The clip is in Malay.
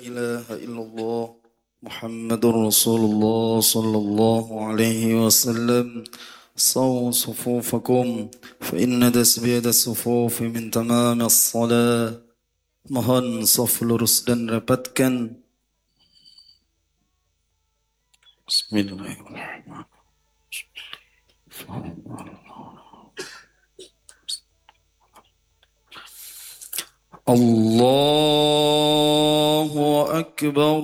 إله إلا الله محمد رسول الله صلى الله عليه وسلم. صووا صفوفكم فإن تسبية الصفوف من تمام الصلاة. Mohon saf lurus dan rapatkan. Bismillahirrahmanirrahim. Allahu Akbar.